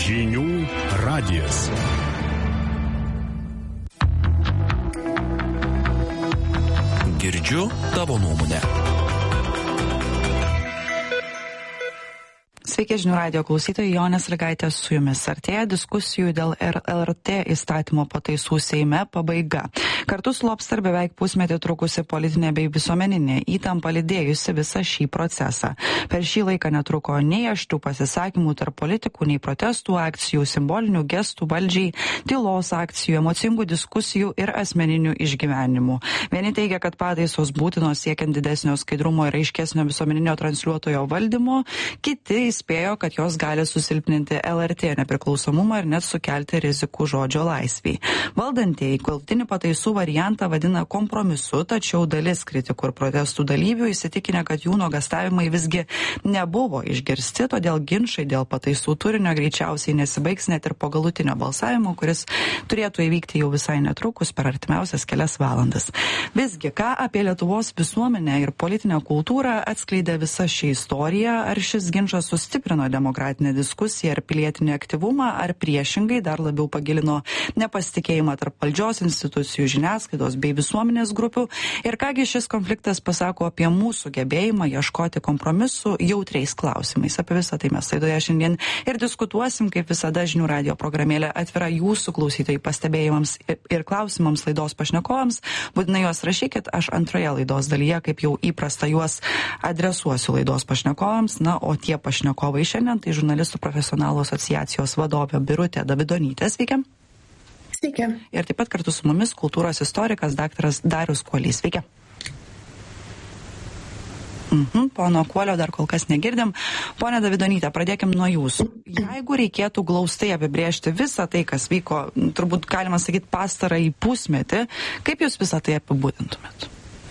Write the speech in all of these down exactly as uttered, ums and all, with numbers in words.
Žinių radijas. Girdžiu tavo nuomonę. Sveiki, Žinių radijo klausytojai, Jonė Sąlygaitė su jumis. Artėja diskusijų dėl L R T įstatymo pataisų Seime pabaiga. Kartu slops ir beveik pusmetį trukusi politinė bei visuomeninė įtampa lydėjusi visą šį procesą. Per šį laiką netruko nei aštrių pasisakymų tarp politikų, nei protestų akcijų, simbolinių gestų valdžiai, tylos akcijų, emocingų diskusijų ir asmeninių išgyvenimų. Vieni teigia, kad pataisos būtinos siekiant didesnio skaidrumo ir aiškesnio visuomeninio transliuotojo valdymo, kiti įspėjo, kad jos gali susilpninti L R T nepriklausomumą ir net sukelti rizikų žodžio laisvei. Valdantieji galutinį pataisų variantą vadina kompromisu, tačiau dalis kritikų ir protestų dalyvių įsitikinę, kad jų nuogastavimai visgi nebuvo išgirsti, todėl ginčai dėl pataisų turinio greičiausiai nesibaigs net ir po galutinio balsavimo, kuris turėtų įvykti jau visai netrukus per artimiausias kelias valandas. Visgi, ką apie Lietuvos visuomenę ir politinę kultūrą atskleidė visa ši istorija, ar šis ginčas sustiprino demokratinę diskusiją ir pilietinį aktyvumą, ar priešingai dar labiau pagilino nepasitikėjimą tarp valdžios institucijų, žiniasklaidos bei visuomenės grupių, ir kągi šis konfliktas pasako apie mūsų gebėjimą ieškoti kompromisų jautriais klausimais. Apie visą tai mes laidoje šiandien ir diskutuosim, kaip visada Žinių radijo programėlė atvira jūsų klausytojai pastebėjimams ir klausimams laidos pašnekovams. Būtinai juos rašykit, aš antroje laidos dalyje, kaip jau įprasta, juos adresuosiu laidos pašnekovams. Na, o tie pašnekovai šiandien tai žurnalistų profesionalų asociacijos vadovė Birutė Davidonytė. Sveiki. Sveiki. Ir taip pat kartu su mumis kultūros istorikas daktaras Darius Kuolys. Sveiki. Mhm, pono Kuolio dar kol kas negirdim. Pone Davidonyte, pradėkim nuo jūsų. Jeigu reikėtų glaustai apibrėžti visą tai, kas vyko, turbūt galima sakyti pastarąjį pusmetį, kaip jūs visą tai apibūdintumėt?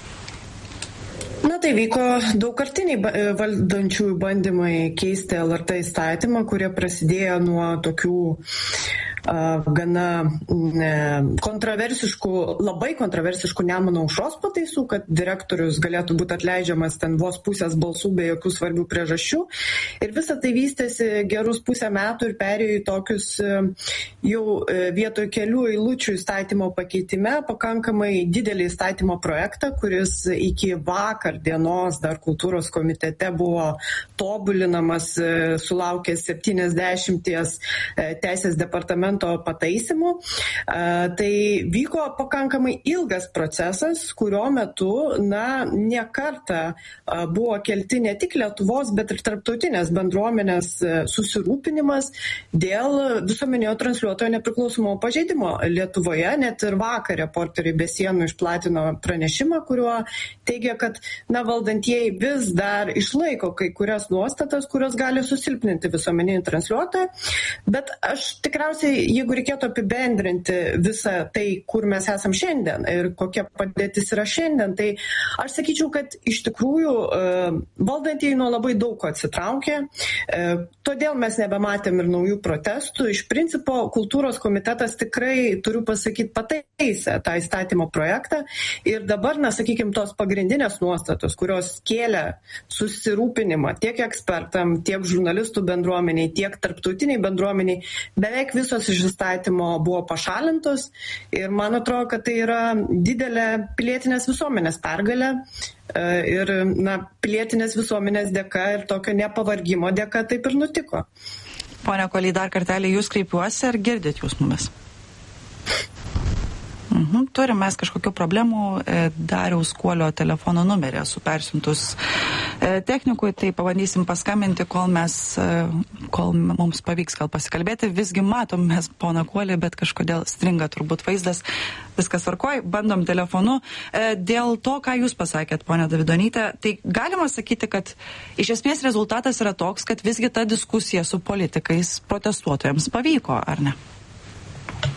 Na, tai vyko daugkartiniai valdančiųjų bandymai keisti L R T įstatymą, kurie prasidėjo nuo tokių uh, gana ne, kontroversiškų, labai kontroversiškų Nemuno aušros pataisų, kad direktorius galėtų būti atleidžiamas ten vos pusės balsų be jokių svarbių priežasčių. Ir visa tai vystėsi gerus pusę metų ir perėjo į tokius uh, jau uh, vietoj kelių eilučių įstatymo pakeitime pakankamai didelį įstatymo projektą, kuris iki vakar dienos dar kultūros komitete buvo tobulinamas, sulaukęs septyniasdešimties teisės departamento pataisimų. Tai vyko pakankamai ilgas procesas, kurio metu, na, ne kartą buvo kelti ne tik Lietuvos, bet ir tarptautinės bendruomenės susirūpinimas dėl visuomeninio transliuotojo nepriklausomumo pažeidimo Lietuvoje. Net ir vakar Reporteriai be sienų išplatino pranešimą, kuriuo teigia, kad na, valdantieji vis dar išlaiko kai kurias nuostatas, kurios gali susilpninti visuomeninį transliuotoją. Bet aš tikriausiai, jeigu reikėtų apibendrinti visą tai, kur mes esam šiandien ir kokia padėtis yra šiandien, tai aš sakyčiau, kad iš tikrųjų valdantieji nuo labai daug ko atsitraukė. Todėl mes nebematėm ir naujų protestų. Iš principo, kultūros komitetas tikrai, turiu pasakyti, pataisė tą įstatymo projektą. Ir dabar, na, sakykime, tos pagrindinės nuostatos, kurios kėlė susirūpinimą tiek ekspertam, tiek žurnalistų bendruomeniai, tiek tarptautiniai bendruomeniai, beveik visos iš įstatymo buvo pašalintos. Ir man atrodo, kad tai yra didelė pilietinės visuomenės pergalė. Ir, na, pilietinės visuomenės dėka ir tokio nepavargimo dėka taip ir nutiko. Pone Kuoly, dar kartelį jūs kreipiuosi, ar girdit jūs mumis? Mhm. Turim mes kažkokių problemų, Dariaus Kuolio telefono numerį esu persiuntus technikui, tai pabandysim paskambinti, kol mes, kol mums pavyks gal pasikalbėti. Visgi matom mes poną Kuolį, bet kažkodėl stringa turbūt vaizdas. Viskas tvarkoj, bandom telefonu. Dėl to, ką jūs pasakėt, ponė Davidonyte, tai galima sakyti, kad iš esmės rezultatas yra toks, kad visgi ta diskusija su politikais protestuotojams pavyko, ar ne? Na,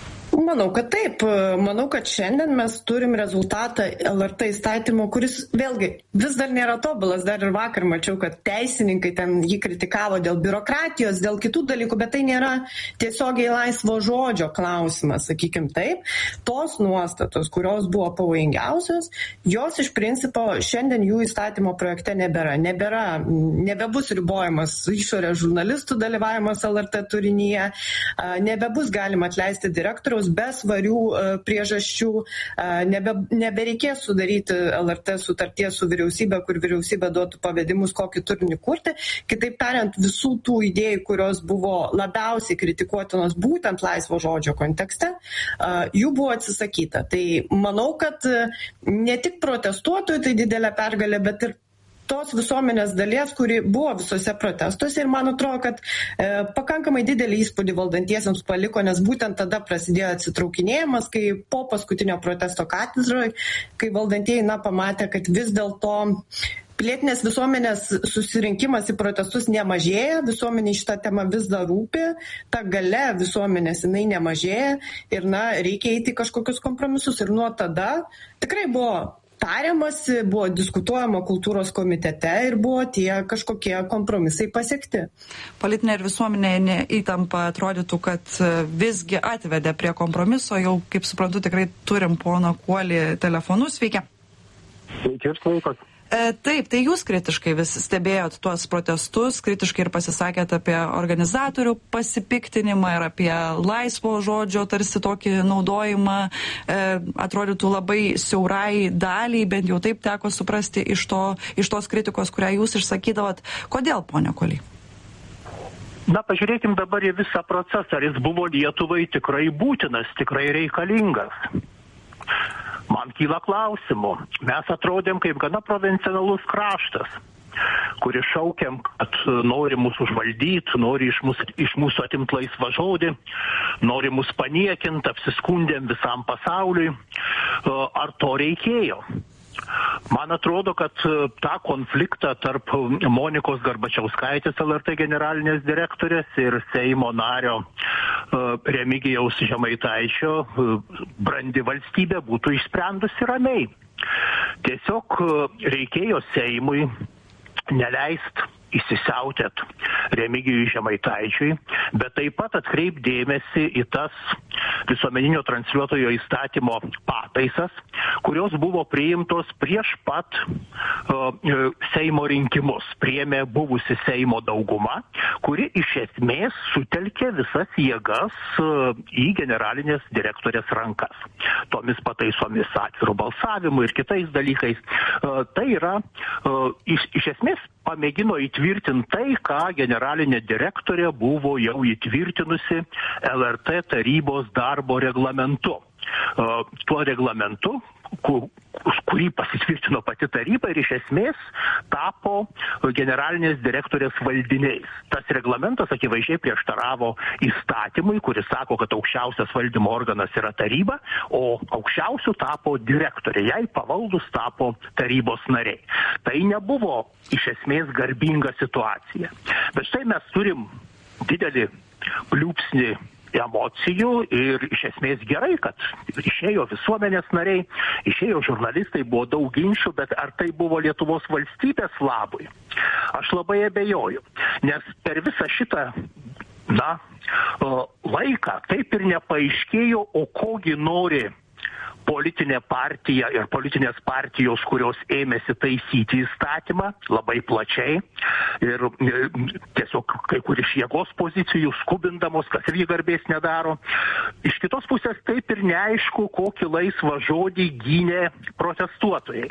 Manau, kad taip. Manau, kad šiandien mes turim rezultatą L R T įstatymo, kuris vėlgi vis dar nėra tobulas. Dar ir vakar mačiau, kad teisininkai ten jį kritikavo dėl biurokratijos, dėl kitų dalykų, bet tai nėra tiesiogiai laisvo žodžio klausimas, sakykim taip. Tos nuostatos, kurios buvo pavojingiausios, jos iš principo šiandien jų įstatymo projekte nebėra. Nebėra, nebebus ribojamas išorės žurnalistų dalyvavimas L R T turinyje, nebebus galima atleisti direktoriaus be svarių priežasčių, nebe, nebereikės sudaryti L R T sutarties su vyriausybė, kur vyriausybė duotų pavedimus, kokį turinį kurti. Kitaip tariant, visų tų idėjų, kurios buvo labiausiai kritikuotinos būtent laisvo žodžio kontekste, jų buvo atsisakyta. Tai manau, kad ne tik protestuotojų tai didelė pergalė, bet ir tos visuomenės dalies, kuri buvo visose protestuose ir man atrodo, kad e, pakankamai didelį įspūdį valdantiesiems paliko, nes būtent tada prasidėjo atsitraukinėjimas, kai po paskutinio protesto katedroje, kai valdantieji na, pamatė, kad vis dėlto pilietinės visuomenės susirinkimas į protestus nemažėja, visuomenė šitą temą vis dar rūpi, ta galia visuomenės jinai nemažėja ir na, reikia eiti kažkokius kompromisus ir nuo tada tikrai buvo tariamasi, buvo diskutuojama kultūros komitete ir buvo tie kažkokie kompromisai pasiekti. Politinė ir visuomenė įtampa atrodytų, kad visgi atvedė prie kompromiso, jau kaip suprantu tikrai turim poną Kuolį telefonu, sveiki. Sveiki, sveikos. E, taip, tai jūs kritiškai vis stebėjot tuos protestus, kritiškai ir pasisakėt apie organizatorių pasipiktinimą ir apie laisvo žodžio tarsi tokį naudojimą, e, atrodytų labai siaurai daliai, bent jau taip teko suprasti iš, to, iš tos kritikos, kurią jūs išsakydavot. Kodėl, ponia Kuolį? Na, pažiūrėkim dabar į visą procesą, ar jis buvo Lietuvai tikrai būtinas, tikrai reikalingas. Man kyla klausimų. Mes atrodėm kaip gana provincialus kraštas, kuris šaukiam, kad nori mūsų užvaldyti, nori iš mūsų, iš mūsų atimt laisvą žodį, nori mus paniekinti, apsiskundėm visam pasauliui. Ar to reikėjo? Man atrodo, kad tą konfliktą tarp Monikos Garbačiauskaitės L R T generalinės direktorės ir Seimo nario Remigijaus Žemaitaičio brandi valstybė būtų išsprendusi ramiai. Tiesiog reikėjo Seimui neleist įsisiautėt Remigijui Žemaitaičiui, bet taip pat atkreip dėmesį į tas visuomeninio transliuotojo įstatymo pataisas, kurios buvo priimtos prieš pat uh, Seimo rinkimus. Priėmė buvusi Seimo dauguma, kuri iš esmės sutelkė visas jėgas uh, į generalinės direktorės rankas. Tomis pataisomis atvirų balsavimų ir kitais dalykais. Uh, tai yra uh, iš, iš esmės pamėgino įtvirtinti tai, ką generalinė direktorė buvo jau įtvirtinusi L R T tarybos darbo reglamentu. Uh, tuo reglamentu, kur, kurį pasitvirtino pati taryba ir iš esmės tapo generalinės direktorės valdiniais. Tas reglamentas akivaizdžiai prieštaravo įstatymui, kuris sako, kad aukščiausias valdymo organas yra taryba, o aukščiausių tapo direktorė, jai pavaldus tapo tarybos nariai. Tai nebuvo iš esmės garbinga situacija. Bet štai mes turim didelį pliūpsnį emocijų ir iš esmės gerai, kad išėjo visuomenės nariai, išėjo žurnalistai, buvo daug ginčių, bet ar tai buvo Lietuvos valstybės labui? Aš labai abejoju, nes per visą šitą na, laiką taip ir nepaaiškėjo, o kogi nori politinė partija ir politinės partijos, kurios ėmėsi taisyti įstatymą labai plačiai ir tiesiog kai kur iš jėgos pozicijų skubindamos, kas irgi garbės nedaro. Iš kitos pusės taip ir neaišku, kokį laisvą žodį gynė protestuotojai.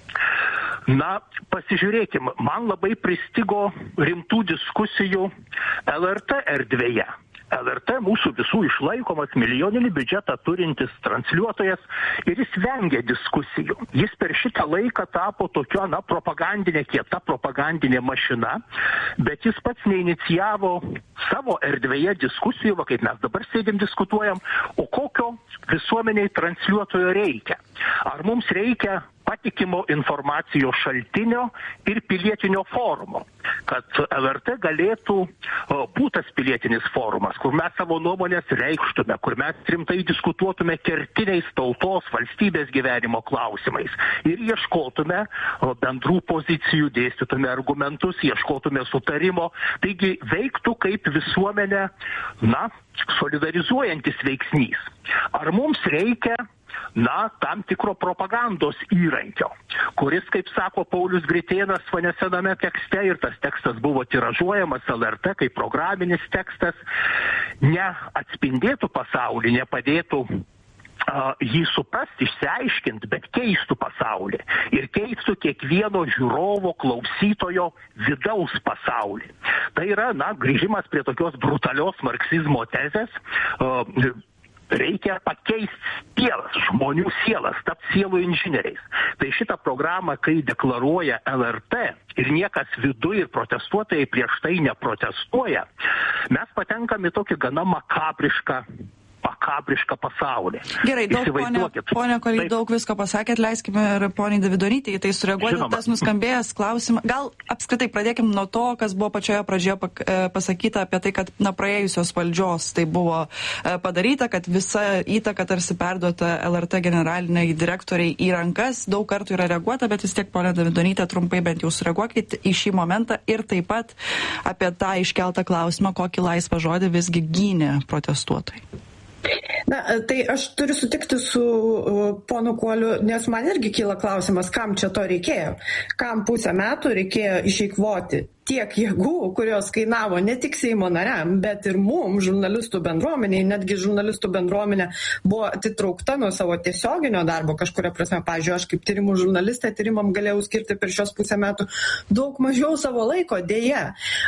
Na, pasižiūrėkim, man labai pristigo rimtų diskusijų L R T erdvėje. L R T mūsų visų išlaikomas milijoninį biudžetą turintis transliuotojas ir jis vengia diskusijų. Jis per šitą laiką tapo tokia, na, propagandinė, kieta propagandinė mašina, bet jis pats neinicijavo savo erdvėje diskusijų, va kaip mes dabar sėdim diskutuojam, o kokio visuomeniai transliuotojo reikia. Ar mums reikia patikimo informacijos šaltinio ir pilietinio forumo, kad L R T galėtų būti tas pilietinis forumas, kur mes savo nuomonės reikštume, kur mes rimtai diskutuotume kertiniais tautos valstybės gyvenimo klausimais ir ieškotume bendrų pozicijų, dėstytume argumentus, ieškotume sutarimo, taigi veiktų kaip visuomenė, na, solidarizuojantis veiksnys. Ar mums reikia na, tam tikro propagandos įrankio, kuris, kaip sako Paulius Gritėnas nesename tekste, ir tas tekstas buvo tiražuojamas L R T kaip programinis tekstas, neatspindėtų pasaulį, nepadėtų uh, jį suprasti, išsiaiškinti, bet keistų pasaulį ir keistų kiekvieno žiūrovo, klausytojo vidaus pasaulį. Tai yra, na, grįžimas prie tokios brutalios marksizmo tezės, uh, reikia pakeisti sielas, žmonių sielas, tapti sielų inžinieriais. Tai šitą programą, kai deklaruoja L R T ir niekas viduje ir protestuotojai prieš tai neprotestuoja, mes patenkam į tokį gana makabrišką makabrišką pasaulį. Gerai, daug, ponia, ponia Koly, daug visko pasakėt, leiskime ir poniai Davidonytei į tai sureaguoti. Žinoma. Tas nuskambėjęs klausimas. Gal apskritai pradėkim nuo to, kas buvo pačioje pradžioje pasakyta apie tai, kad na, praėjusios valdžios tai buvo padaryta, kad visa įtaka tarsi perduota L R T generaliniai direktoriai į rankas. Daug kartų yra reaguota, bet vis tiek, ponia Davidonytė, trumpai bent jau sureaguokit į šį momentą ir taip pat apie tą iškeltą klausimą, kokį laisvą žodį visgi gynė protestuotojai. Na, tai aš turiu sutikti su uh, ponu Kuoliu, nes man irgi kyla klausimas, kam čia to reikėjo. Kam pusę metų reikėjo išeikvoti tiek jėgų, kurios kainavo ne tik Seimo nariam, bet ir mum, žurnalistų bendruomeniai, netgi žurnalistų bendruomenė buvo atitraukta nuo savo tiesioginio darbo kažkuria prasme. Pavyzdžiui, aš kaip tyrimų žurnalistė tyrimam galėjau skirti per šios pusę metų daug mažiau savo laiko, dėja.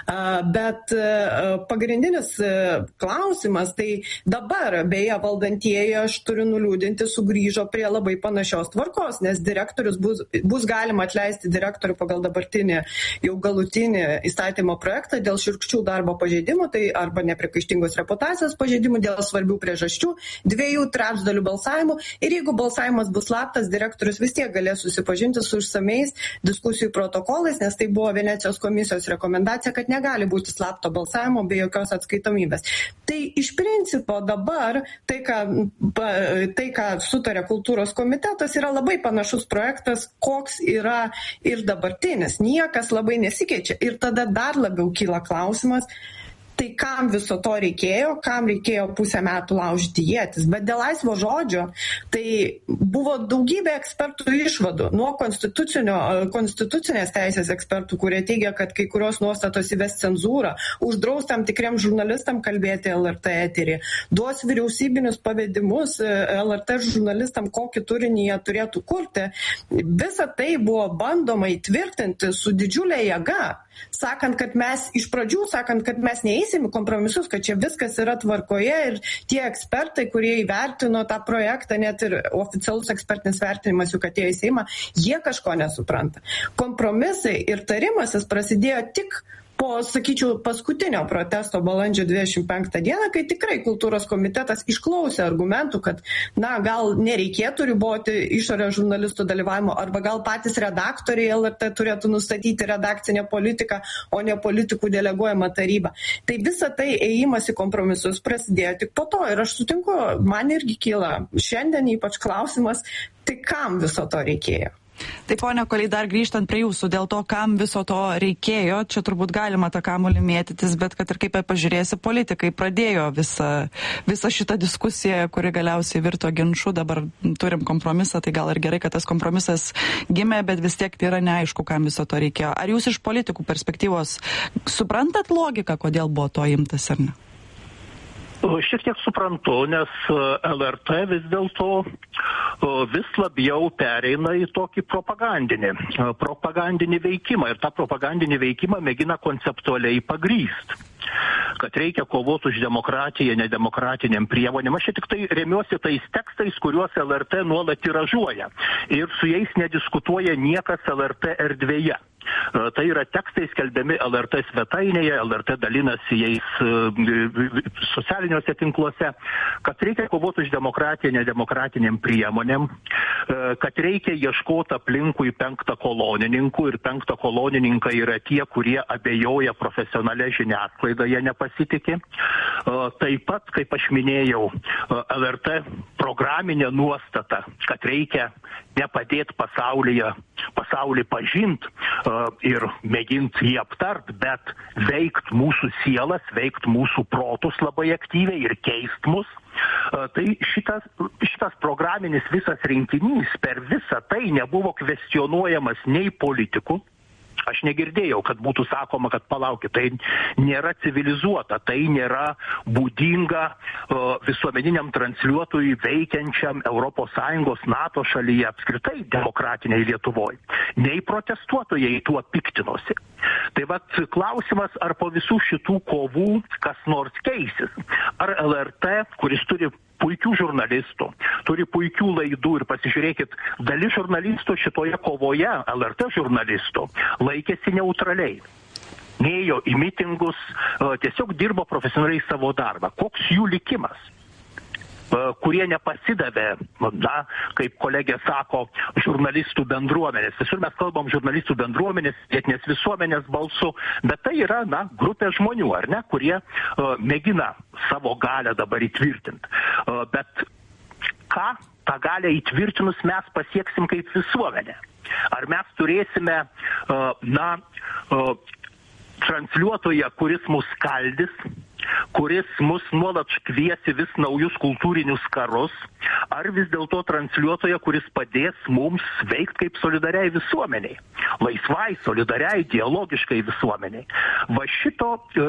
Bet pagrindinis klausimas, tai dabar, beje, valdantieji, aš turiu nuliūdinti, sugrįžo prie labai panašios tvarkos, nes direktorius bus, bus galima atleisti direktorių pagal dabartinį jau galutinį įstatymo projektą dėl šiurkščių darbo pažeidimų, tai arba nepriekaištingos reputacijos pažeidimų dėl svarbių priežasčių, dviejų trečdalių balsavimų, ir jeigu balsavimas bus slaptas, direktorius vis tiek galės susipažinti su išsamiais diskusijų protokolais, nes tai buvo Venecijos komisijos rekomendacija, kad negali būti slapto balsavimo be jokios atskaitomybės. Tai iš principo dabar tai, ką, tai, ką sutarė kultūros komitetas, yra labai panašus projektas, koks yra ir dabartinis. Niekas labai nesikeičia. Ir tada dar labiau kyla klausimas, tai kam viso to reikėjo, kam reikėjo pusę metų laužyti ietis. Bet dėl laisvo žodžio, tai buvo daugybė ekspertų išvadų, nuo konstitucinės teisės ekspertų, kurie teigia, kad kai kurios nuostatos įves cenzūrą, uždraus tam tikriem žurnalistam kalbėti L R T eterį, duos vyriausybinius pavedimus L R T žurnalistam, kokį turinį jie turėtų kurti. Visa tai buvo bandoma įtvirtinti su didžiulė jėga, sakant, kad mes iš pradžių, sakant, kad mes neįsim į kompromisus, kad čia viskas yra tvarkoje, ir tie ekspertai, kurie įvertino tą projektą, net ir oficialus ekspertinis vertinimas juk atėjo į Seimą, jie kažko nesupranta. Kompromisai ir tarimasis prasidėjo tik po, sakyčiau, paskutinio protesto balandžio dvidešimt penktą dieną, kai tikrai kultūros komitetas išklausė argumentų, kad, na, gal nereikėtų riboti išorės žurnalistų dalyvavimo, arba gal patys redaktoriai L R T turėtų nustatyti redakcinę politiką, o ne politikų deleguojama taryba. Tai visa tai ėjimas į kompromisus prasidėjo tik po to, ir aš sutinku, man irgi kyla šiandien ypač klausimas, tai kam viso to reikėjo. Tai ponia Koly, dar grįžtant prie jūsų, dėl to, kam viso to reikėjo, čia turbūt galima tą kamuolį mėtytis, bet kad ir kaip pažiūrėsi, politikai pradėjo visą, visą šitą diskusiją, kuri galiausiai virto ginču, dabar turim kompromisą, tai gal ir gerai, kad tas kompromisas gimė, bet vis tiek tai yra neaišku, kam viso to reikėjo. Ar jūs iš politikų perspektyvos suprantat logiką, kodėl buvo to imtas ar ne? Šiek tiek suprantu, nes L R T vis dėlto vis labiau pereina į tokį propagandinį, propagandinį veikimą, ir tą propagandinį veikimą mėgina konceptualiai pagrįsti, kad reikia kovoti už demokratiją nedemokratiniam priemonėm. Aš čia tik tai remiuosi tais tekstais, kuriuos L R T nuolat tiražuoja, ir su jais nediskutuoja niekas L R T erdvėje. Tai yra tekstai skelbiami L R T svetainėje, L R T dalinasi jais socialiniuose tinkluose, kad reikia kovoti už demokratiją nedemokratiniam priemonėm, kad reikia ieškoti aplinkui penktą kolonininkų ir penktą kolonininkai yra tie, kurie abejoja profesionalią žiniasklaidą, jie nepasitikė. Taip pat, kaip aš minėjau, L R T programinė nuostata, kad reikia nepadėti pasaulyje, pasaulį pažint ir mėginti jį aptart, bet veikt mūsų sielas, veikt mūsų protus labai aktyviai ir keist mus. Tai šitas, šitas programinis visas rinkinys per visą tai nebuvo kvestionuojamas nei politikų. Aš negirdėjau, kad būtų sakoma, kad palaukit, tai nėra civilizuota, tai nėra būdinga uh, visuomeniniam transliuotojui veikiančiam Europos Sąjungos NATO šalyje, apskritai demokratiniai Lietuvoje. Nei protestuotojai tuo piktinosi. Tai vat klausimas, ar po visų šitų kovų kas nors keisis. Ar L R T, kuris turi puikių žurnalistų, turi puikių laidų ir pasižiūrėkit, dalis žurnalistų šitoje kovoje, L R T žurnalistų, laikėsi neutraliai. Nėjo į mitingus, tiesiog dirbo profesionaliai savo darbą. Koks jų likimas? Kurie nepasidavė, na, kaip kolegė sako, žurnalistų bendruomenės. Visur mes kalbam žurnalistų bendruomenės, vietinės visuomenės balsu, bet tai yra, na, grupė žmonių, ar ne, kurie uh, mėgina savo galę dabar įtvirtinti. Uh, bet ką tą galę įtvirtinus mes pasieksim kaip visuomenė? Ar mes turėsime, uh, na, uh, transliuotoją, kuris mus skaldys, kuris mus nuolat kviesi vis naujus kultūrinius karus, ar vis dėlto transliuotoja, kuris padės mums veikti kaip solidariai visuomeniai, laisvai, solidariai, dialogiškai visuomeniai. Va šito e,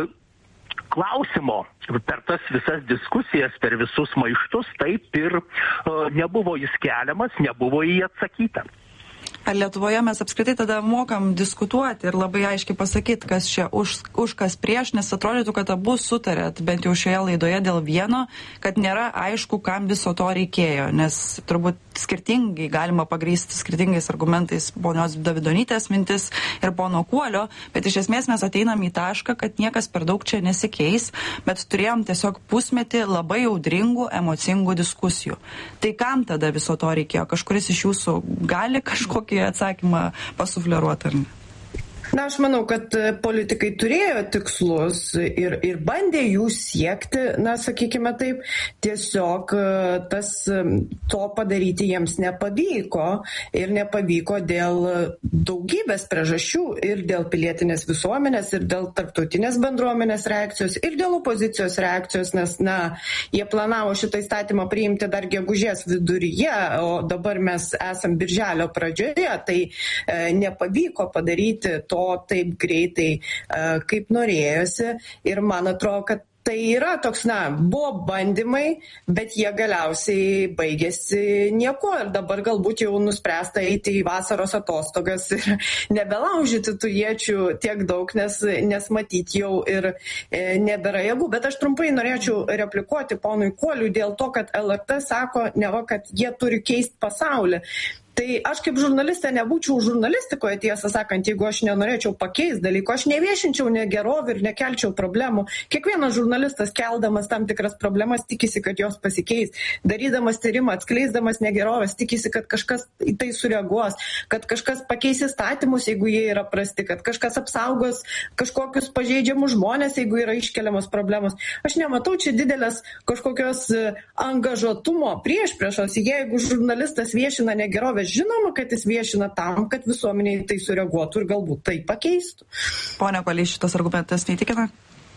klausimo per tas visas diskusijas, per visus maištus, taip ir e, nebuvo jis keliamas, nebuvo į jį atsakyta. Ar Lietuvoje mes apskritai tada mokam diskutuoti ir labai aiškiai pasakyti, kas čia už, už kas prieš, nes atrodytų, kad abu sutarėt, bent jau šioje laidoje dėl vieno, kad nėra aišku, kam viso to reikėjo, nes turbūt skirtingai galima pagrįsti skirtingais argumentais ponios Davidonytės mintis ir pono Kuolio, bet iš esmės mes ateinam į tašką, kad niekas per daug čia nesikeis, bet turėjom tiesiog pusmetį labai audringų, emocingų diskusijų. Tai kam tada viso to reikėjo? Kažkuris iš jūsų gali kažkokį atsakymą pasufleruoti, ar ne? Na, aš manau, kad politikai turėjo tikslus ir, ir bandė jų siekti, na, sakykime taip, tiesiog tas, to padaryti jiems nepavyko ir nepavyko dėl daugybės priežasčių ir dėl pilietinės visuomenės, ir dėl tarptautinės bendruomenės reakcijos, ir dėl opozicijos reakcijos, nes, na, jie planavo šitą įstatymą priimti dar gegužės viduryje, o dabar mes esam birželio pradžioje, tai e, nepavyko padaryti to taip greitai, kaip norėjosi, ir man atrodo, kad tai yra toks, na, buvo bandymai, bet jie galiausiai baigėsi nieko ir dabar galbūt jau nuspręsta eiti į vasaros atostogas ir nebelaužyti tų iečių tiek daug, nes, nes matyti jau ir e, nebėra jėgų. Bet aš trumpai norėčiau replikuoti ponui Kuoliui dėl to, kad L R T sako, neva, kad jie turi keisti pasaulį. Tai aš kaip žurnalistė nebūčiau žurnalistikoje, tiesą sakant, jeigu aš nenorėčiau pakeisti dalyko, aš neviešinčiau negerovį ir nekelčiau problemų. Kiekvienas žurnalistas keldamas tam tikras problemas tikisi, kad jos pasikeis. Darydamas tyrimą, atskleisdamas negerovės, tikisi, kad kažkas į tai sureaguos, kad kažkas pakeis įstatymus, jeigu jie yra prasti, kad kažkas apsaugos kažkokius pažeidžiamus žmonės, jeigu yra iškeliamos problemos. Aš nematau čia didelės kažkokios angažuotumo priešpriešos. Jeigu žurnalistas viešina negerovę, žinoma, kad jis viešina tam, kad visuomeniai tai sureaguotų ir galbūt tai pakeistų. Pone Kuoliai, šitas argumentas neįtikina?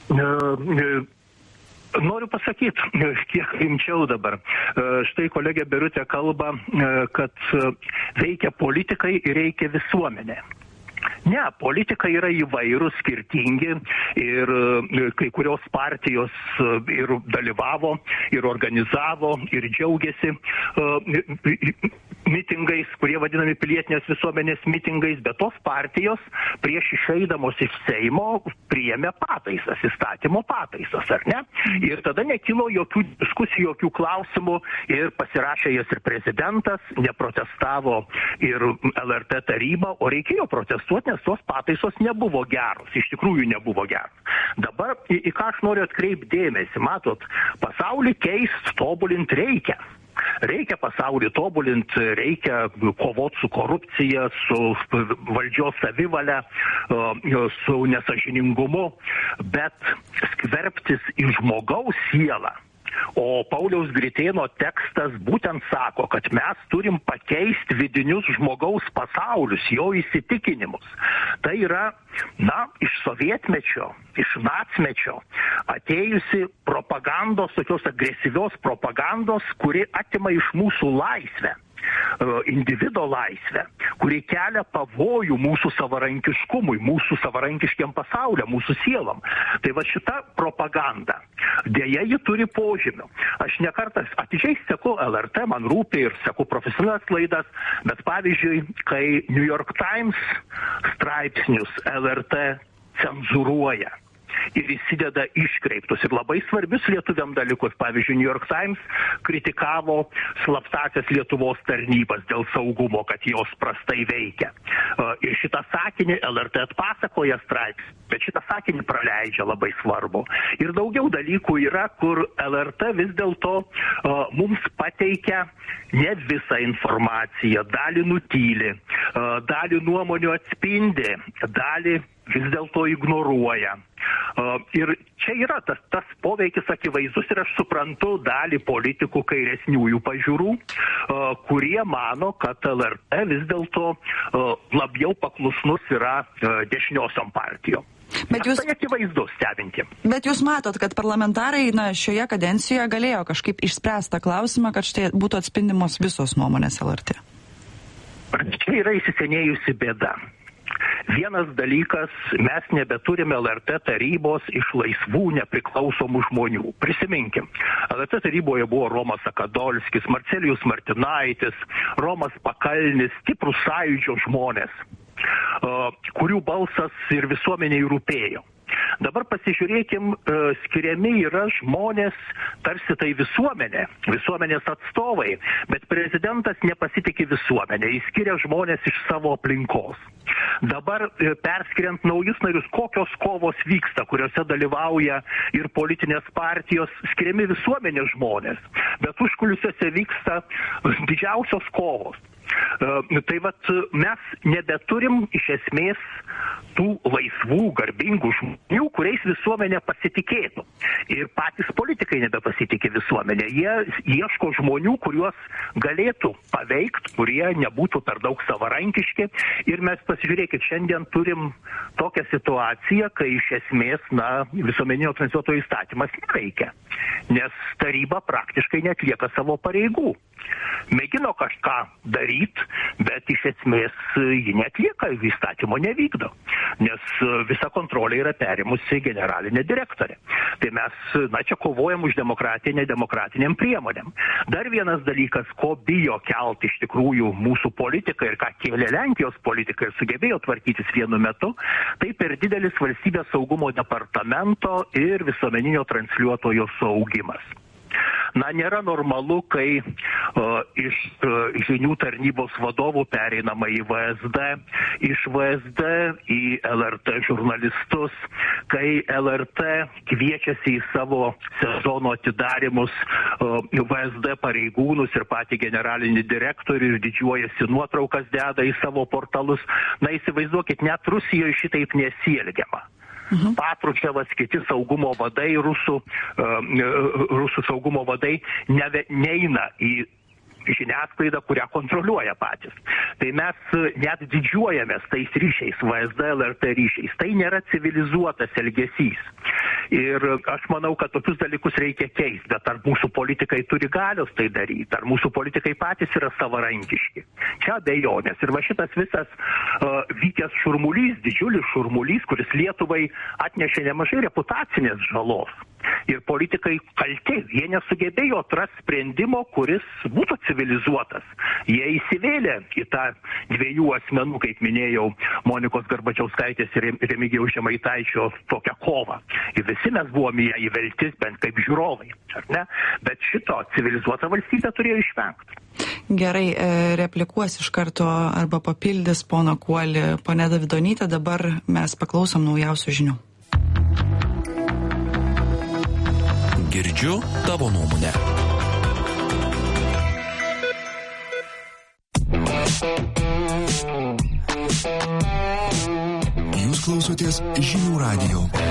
Noriu pasakyti, kiek rimčiau dabar. Štai kolegė Birutė kalba, kad veikia politikai ir reikia visuomenė. Ne, politikai yra įvairūs, skirtingi ir kai kurios partijos ir dalyvavo, ir organizavo, ir džiaugiasi mitingais, kurie vadinami pilietinės visuomenės mitingais, bet tos partijos prieš išeidamos iš Seimo priėmė pataisas, įstatymo pataisas, ar ne? Ir tada nekilo jokių diskusijų, jokių klausimų ir pasirašė jas ir prezidentas, neprotestavo ir L R T taryba, o reikėjo protestuoti, nes tos pataisos nebuvo geros, iš tikrųjų nebuvo geros. Dabar į, į ką aš noriu atkreipti dėmesį, matot, pasaulį keist, tobulinti reikia. Reikia pasaulį tobulinti, reikia kovoti su korupcija, su valdžios savivalė, su nesažiningumu, bet skverbtis į žmogaus sielą. O Pauliaus Gritėno tekstas būtent sako, kad mes turim pakeisti vidinius žmogaus pasaulius, jo įsitikinimus. Tai yra, na, iš sovietmečio, iš nacmečio atėjusi propagandos, tokios agresyvios propagandos, kuri atima iš mūsų laisvę, individo laisvę, kuri kelia pavojų mūsų savarankiškumui, mūsų savarankiškiam pasauliam, mūsų sielom. Tai va šita propaganda, dėja ji turi požymių. Aš nekartą atidžiai seku L R T, man rūpi ir seku profesionalias laidas, bet pavyzdžiui, kai New York Times straipsnius L R T cenzūruoja ir įsideda iškreiptus ir labai svarbius lietuviam dalykus. Pavyzdžiui, New York Times kritikavo slaptąsias Lietuvos tarnybas dėl saugumo, kad jos prastai veikia. Ir šitą sakinį L R T atpasakoja straipsnį, bet šitą sakinį praleidžia labai svarbu. Ir daugiau dalykų yra, kur L R T vis dėlto uh, mums pateikia ne visą informaciją, dalį nutyli, uh, dalį nuomonių atspindi, dalį vis dėlto ignoruoja. Uh, ir čia yra tas, tas poveikis akivaizdus ir aš suprantu dalį politikų kairesniųjų pažiūrų, uh, kurie mano, kad L R T vis dėlto uh, labiau paklusnus yra uh, dešiniosiom partijom. Bet jūs, tai akivaizdu stebinti. Bet jūs matot, kad parlamentarai na, šioje kadencijoje galėjo kažkaip išspręsti tą klausimą, kad štai būtų atspindimos visos nuomonės L R T. Čia yra įsisenėjusi bėda. Vienas dalykas, mes nebeturime L R T tarybos iš laisvų, nepriklausomų žmonių. Prisiminkim, L R T taryboje buvo Romas Akadolskis, Marcelijus Martinaitis, Romas Pakalnis, stiprūs sąjūdžio žmonės, kurių balsas ir visuomeniai rūpėjo. Dabar pasižiūrėkim, skiriami yra žmonės, tarsi tai visuomenė, visuomenės atstovai, bet prezidentas nepasitikė visuomenė, jis skiria žmonės iš savo aplinkos. Dabar perskiriant naujus narius, kokios kovos vyksta, kuriuose dalyvauja ir politinės partijos, skiriami visuomenės žmonės, bet užkulisiuose vyksta didžiausios kovos. Uh, tai vat mes nebeturim iš esmės tų laisvų, garbingų žmonių, kuriais visuomenė pasitikėtų. Ir patys politikai nebepasitikė visuomenė. Jie ieško žmonių, kuriuos galėtų paveikti, kurie nebūtų per daug savarankiški. Ir mes pasižiūrėkit, šiandien turim tokią situaciją, kai iš esmės, na, visuomeninio transliuotojo įstatymas neveikia. Nes taryba praktiškai neatlieka savo pareigų. Mėgino kažką daryti, bet iš esmės ji neatlieka, įstatymo nevykdo, nes visa kontrolė yra perimusi generalinė direktorė. Tai mes, na, čia kovojam už demokratiją nedemokratiniam priemonėm. Dar vienas dalykas, ko bijo kelti iš tikrųjų mūsų politikai ir ką kėlė Lenkijos politikai ir sugebėjo tvarkytis vienu metu, tai per didelis valstybės saugumo departamento ir visuomeninio transliuotojo saugimas. Na, nėra normalu, kai uh, iš uh, žinių tarnybos vadovų pereinama į V S D, iš V S D į L R T žurnalistus, kai L R T kviečiasi į savo sezono atidarimus uh, V S D pareigūnus ir patį generalinį direktorių ir didžiuojasi nuotraukas deda į savo portalus. Na, įsivaizduokit, net Rusijoje šitaip nesielgiama. Mhm. Patruševas, kiti saugumo vadai, rusų, uh, rusų saugumo vadai neve, neina į žiniasklaidą, kurią kontroliuoja patys. Tai mes net didžiuojamės tais ryšiais, V S D, L R T ryšiais. Tai nėra civilizuotas elgesys. Ir aš manau, kad tokius dalykus reikia keisti, bet ar mūsų politikai turi galios tai daryti, ar mūsų politikai patys yra savarankiški. Čia abejonės. Ir va šitas visas uh, vykęs šurmulys, didžiulis šurmulys, kuris Lietuvai atnešė nemažai reputacinės žalos. Ir politikai kalti, jie nesugebėjo atrasti sprendimo, kuris būtų civilizuotas. Jie įsivėlė į tą dviejų asmenų, kaip minėjau, Monikos Garbačiauskaitės ir Remigijaus Žemaitaičio tokią kovą. Ir visi mes buvome ją įvelti, bent kaip žiūrovai, ar ne? Bet šito civilizuota valstybė turėjo išvengti. Gerai, replikuos iš karto arba papildys pono Kuolį ponė Davidonytė, dabar mes paklausom naujausių žinių. Girdžiu tavo nuomonę. Jūs klausotės Žinių radijo.